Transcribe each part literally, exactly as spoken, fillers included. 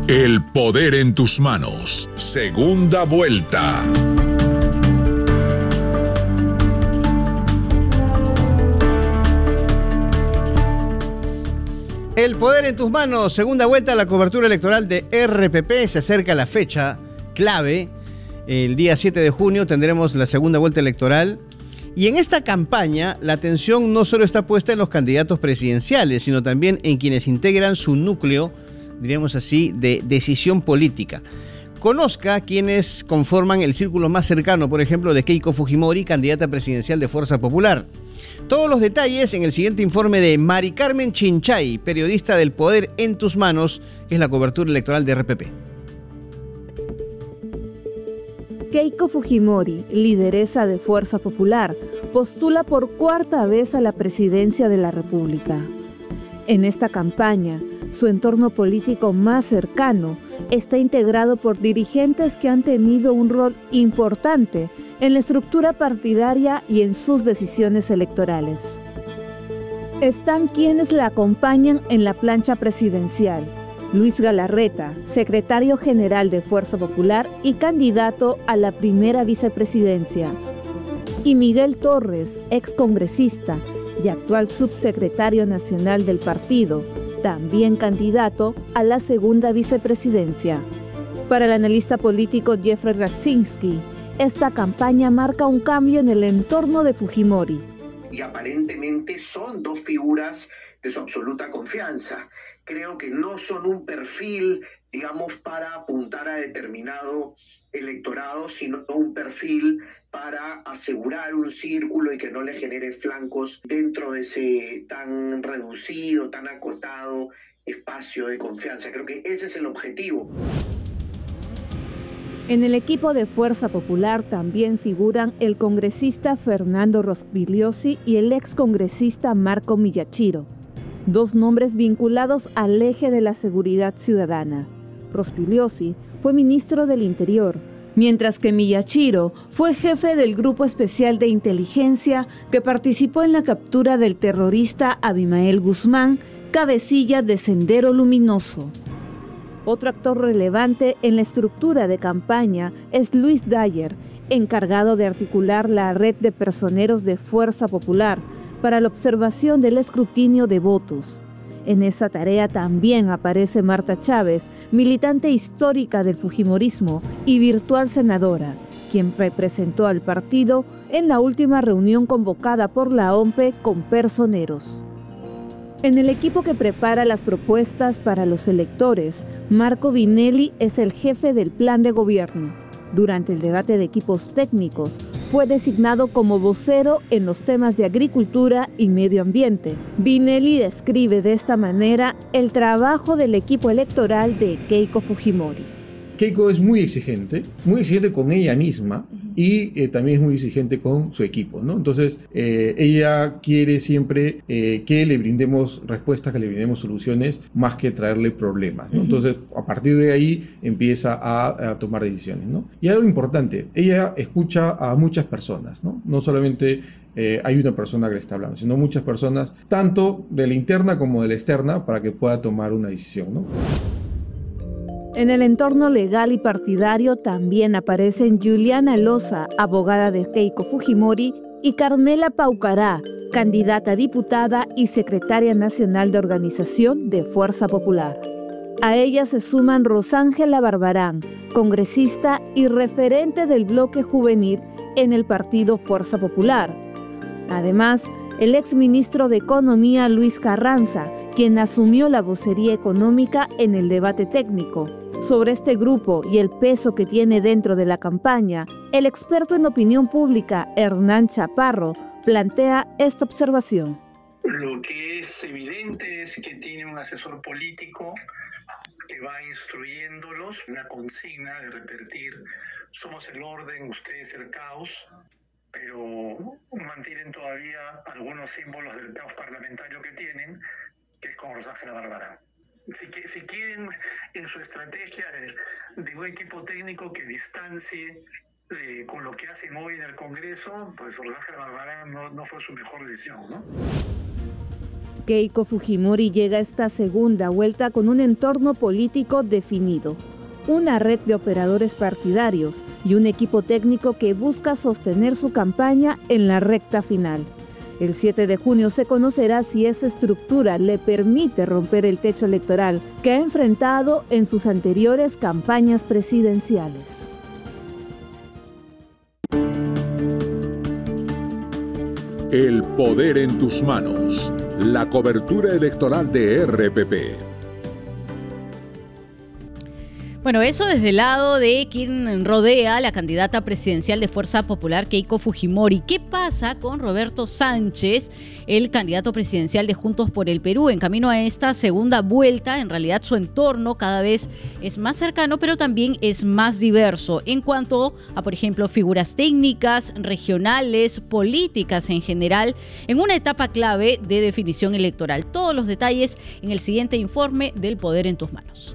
El poder en tus manos. Segunda vuelta. El poder en tus manos. Segunda vuelta a la cobertura electoral de R P P. Se acerca la fecha clave. El día siete de junio tendremos la segunda vuelta electoral. Y en esta campaña, la atención no solo está puesta en los candidatos presidenciales, sino también en quienes integran su núcleo, diríamos así, de decisión política. Conozca quienes conforman el círculo más cercano, por ejemplo, de Keiko Fujimori, candidata presidencial de Fuerza Popular. Todos los detalles en el siguiente informe de Mari Carmen Chinchay, periodista del Poder en tus manos, que es la cobertura electoral de R P P. Keiko Fujimori, lideresa de Fuerza Popular, postula por cuarta vez a la presidencia de la República. En esta campaña, su entorno político más cercano está integrado por dirigentes que han tenido un rol importante en la estructura partidaria y en sus decisiones electorales. Están quienes la acompañan en la plancha presidencial: Luis Galarreta, secretario general de Fuerza Popular y candidato a la primera vicepresidencia, y Miguel Torres, excongresista y actual subsecretario nacional del partido, también candidato a la segunda vicepresidencia. Para el analista político Jeffrey Radzinski, esta campaña marca un cambio en el entorno de Fujimori. Y aparentemente son dos figuras de su absoluta confianza. Creo que no son un perfil, digamos, para apuntar a determinado electorado, sino un perfil para asegurar un círculo y que no le genere flancos dentro de ese tan reducido, tan acotado espacio de confianza. Creo que ese es el objetivo. En el equipo de Fuerza Popular también figuran el congresista Fernando Rospigliosi y el excongresista Marco Miyachiro, dos nombres vinculados al eje de la seguridad ciudadana. Rospigliosi fue ministro del Interior, mientras que Miyachiro fue jefe del Grupo Especial de Inteligencia que participó en la captura del terrorista Abimael Guzmán, cabecilla de Sendero Luminoso. Otro actor relevante en la estructura de campaña es Luis Dyer, encargado de articular la red de personeros de Fuerza Popular para la observación del escrutinio de votos. En esa tarea también aparece Marta Chávez, militante histórica del fujimorismo y virtual senadora, quien representó al partido en la última reunión convocada por la O M P E con personeros. En el equipo que prepara las propuestas para los electores, Marco Vinelli es el jefe del plan de gobierno. Durante el debate de equipos técnicos, fue designado como vocero en los temas de agricultura y medio ambiente. Vinelli describe de esta manera el trabajo del equipo electoral de Keiko Fujimori. Keiko es muy exigente, muy exigente con ella misma y eh, también es muy exigente con su equipo, ¿no? Entonces, eh, ella quiere siempre eh, que le brindemos respuestas, que le brindemos soluciones, más que traerle problemas, ¿no? Entonces, a partir de ahí empieza a, a tomar decisiones, ¿no? Y algo importante, ella escucha a muchas personas, ¿no? No solamente eh, hay una persona que le está hablando, sino muchas personas, tanto de la interna como de la externa, para que pueda tomar una decisión, ¿no? En el entorno legal y partidario también aparecen Juliana Loza, abogada de Keiko Fujimori, y Carmela Paucará, candidata a diputada y secretaria nacional de organización de Fuerza Popular. A ellas se suman Rosángela Barbarán, congresista y referente del bloque juvenil en el partido Fuerza Popular. Además, el exministro de Economía Luis Carranza, quien asumió la vocería económica en el debate técnico. Sobre este grupo y el peso que tiene dentro de la campaña, el experto en opinión pública Hernán Chaparro plantea esta observación. Lo que es evidente es que tiene un asesor político que va instruyéndolos, una consigna de repetir: somos el orden, ustedes el caos, pero mantienen todavía algunos símbolos del caos parlamentario que tienen, que es con Rosángela Barbarán. Si, si quieren, en su estrategia de, de un equipo técnico que distancie eh, con lo que hacen hoy en el Congreso, pues Rosángela Barbarán no, no fue su mejor decisión, ¿no? Keiko Fujimori llega a esta segunda vuelta con un entorno político definido, una red de operadores partidarios y un equipo técnico que busca sostener su campaña en la recta final. El siete de junio se conocerá si esa estructura le permite romper el techo electoral que ha enfrentado en sus anteriores campañas presidenciales. El poder en tus manos. La cobertura electoral de R P P. Bueno, eso desde el lado de quien rodea a la candidata presidencial de Fuerza Popular, Keiko Fujimori. ¿Qué pasa con Roberto Sánchez, el candidato presidencial de Juntos por el Perú? En camino a esta segunda vuelta, en realidad su entorno cada vez es más cercano, pero también es más diverso en cuanto a, por ejemplo, figuras técnicas, regionales, políticas en general, en una etapa clave de definición electoral. Todos los detalles en el siguiente informe del Poder en tus manos.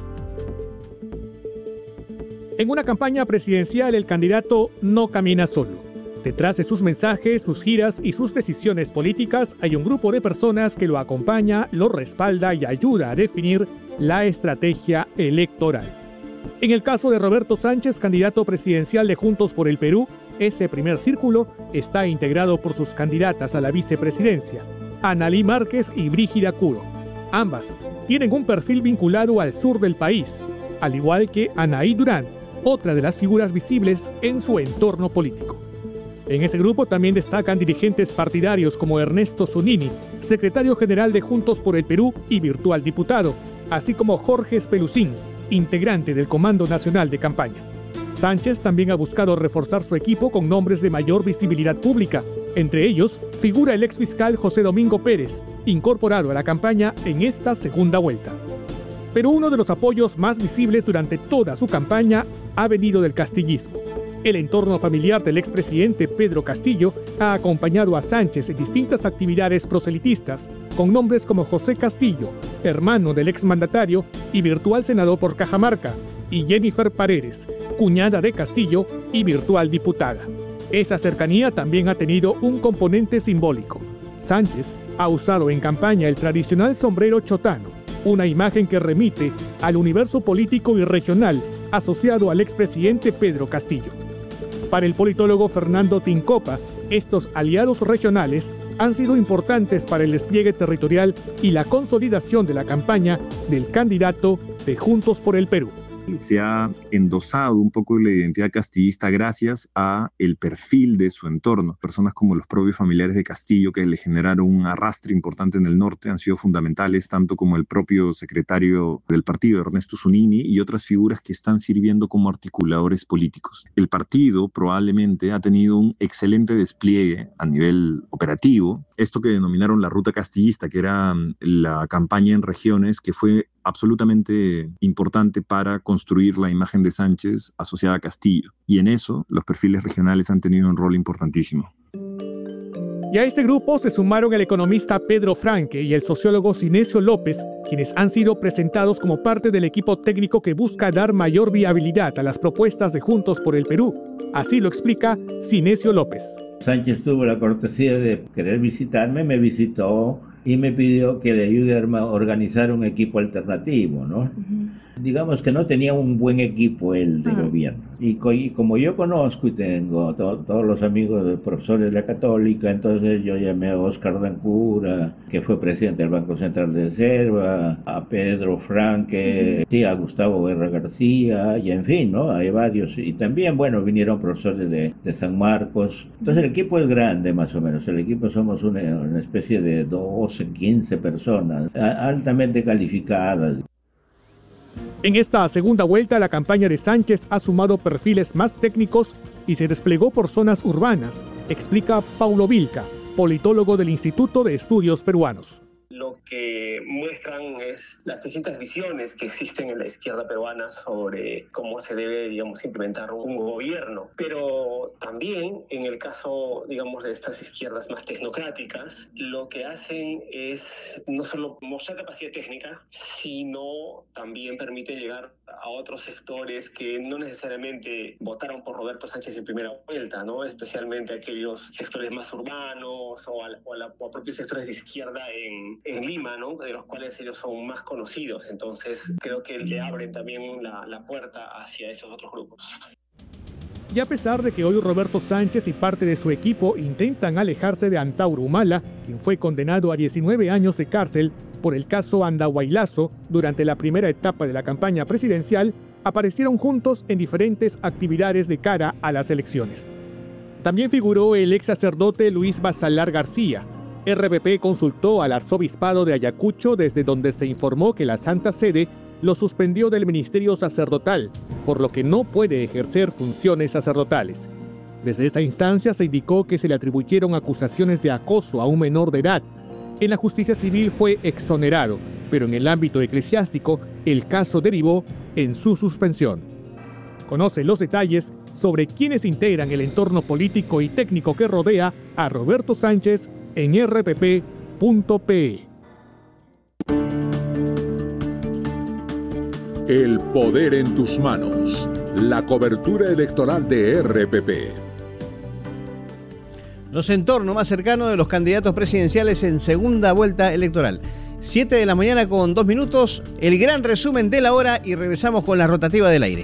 En una campaña presidencial, el candidato no camina solo. Detrás de sus mensajes, sus giras y sus decisiones políticas hay un grupo de personas que lo acompaña, lo respalda y ayuda a definir la estrategia electoral. En el caso de Roberto Sánchez, candidato presidencial de Juntos por el Perú, ese primer círculo está integrado por sus candidatas a la vicepresidencia, Analí Márquez y Brígida Curo. Ambas tienen un perfil vinculado al sur del país, al igual que Anaí Durán, otra de las figuras visibles en su entorno político. En ese grupo también destacan dirigentes partidarios como Ernesto Zunini, secretario general de Juntos por el Perú y virtual diputado, así como Jorge Espelucín, integrante del Comando Nacional de Campaña. Sánchez también ha buscado reforzar su equipo con nombres de mayor visibilidad pública. Entre ellos figura el exfiscal José Domingo Pérez, incorporado a la campaña en esta segunda vuelta. Pero uno de los apoyos más visibles durante toda su campaña ha venido del castillismo. El entorno familiar del expresidente Pedro Castillo ha acompañado a Sánchez en distintas actividades proselitistas, con nombres como José Castillo, hermano del exmandatario y virtual senador por Cajamarca, y Jennifer Paredes, cuñada de Castillo y virtual diputada. Esa cercanía también ha tenido un componente simbólico. Sánchez ha usado en campaña el tradicional sombrero chotano, una imagen que remite al universo político y regional asociado al expresidente Pedro Castillo. Para el politólogo Fernando Tincopa, estos aliados regionales han sido importantes para el despliegue territorial y la consolidación de la campaña del candidato de Juntos por el Perú. Se ha endosado un poco la identidad castillista gracias a el perfil de su entorno. Personas como los propios familiares de Castillo, que le generaron un arrastre importante en el norte, han sido fundamentales, tanto como el propio secretario del partido, Ernesto Zunini, y otras figuras que están sirviendo como articuladores políticos. El partido probablemente ha tenido un excelente despliegue a nivel operativo. Esto que denominaron la ruta castillista, que era la campaña en regiones, que fue absolutamente importante para construir la imagen de Sánchez asociada a Castillo. Y en eso los perfiles regionales han tenido un rol importantísimo. Y a este grupo se sumaron el economista Pedro Franque y el sociólogo Sinesio López, quienes han sido presentados como parte del equipo técnico que busca dar mayor viabilidad a las propuestas de Juntos por el Perú. Así lo explica Sinesio López. Sánchez tuvo la cortesía de querer visitarme, me visitó y me pidió que le ayude a organizar un equipo alternativo, ¿no? Uh-huh. Digamos que no tenía un buen equipo él de uh-huh. gobierno. Y, co y como yo conozco y tengo to todos los amigos de profesores de la Católica, entonces yo llamé a Oscar Dancura, que fue presidente del Banco Central de Reserva, a Pedro Franque, uh-huh. sí, a Gustavo Guerra García, y en fin, ¿no? Hay varios. Y también, bueno, vinieron profesores de, de San Marcos. Entonces el equipo es grande, más o menos. El equipo somos una, una especie de doce, quince personas, altamente calificadas. En esta segunda vuelta, la campaña de Sánchez ha sumado perfiles más técnicos y se desplegó por zonas urbanas, explica Paulo Vilca, politólogo del Instituto de Estudios Peruanos. Lo que muestran es las distintas visiones que existen en la izquierda peruana sobre cómo se debe, digamos, implementar un gobierno. Pero también en el caso, digamos, de estas izquierdas más tecnocráticas, lo que hacen es no solo mostrar capacidad técnica, sino también permite llegar a otros sectores que no necesariamente votaron por Roberto Sánchez en primera vuelta, ¿no? Especialmente aquellos sectores más urbanos o a, o a, la, o a propios sectores de izquierda en en Lima, ¿no? De los cuales ellos son más conocidos. Entonces creo que le abren también la, la puerta hacia esos otros grupos. Y a pesar de que hoy Roberto Sánchez y parte de su equipo intentan alejarse de Antauro Humala, quien fue condenado a diecinueve años de cárcel por el caso Andahuaylazo durante la primera etapa de la campaña presidencial, aparecieron juntos en diferentes actividades de cara a las elecciones. También figuró el ex sacerdote Luis Basalar García. R P P consultó al arzobispado de Ayacucho, desde donde se informó que la Santa Sede lo suspendió del ministerio sacerdotal, por lo que no puede ejercer funciones sacerdotales. Desde esa instancia se indicó que se le atribuyeron acusaciones de acoso a un menor de edad. En la justicia civil fue exonerado, pero en el ámbito eclesiástico el caso derivó en su suspensión. Conoce los detalles sobre quienes integran el entorno político y técnico que rodea a Roberto Sánchez en r p p punto p e. El poder en tus manos. La cobertura electoral de R P P. Los entornos más cercanos de los candidatos presidenciales en segunda vuelta electoral. siete de la mañana con dos minutos, el gran resumen de la hora y regresamos con la rotativa del aire.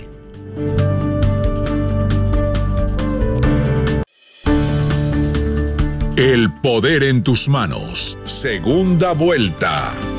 El poder en tus manos. Segunda vuelta.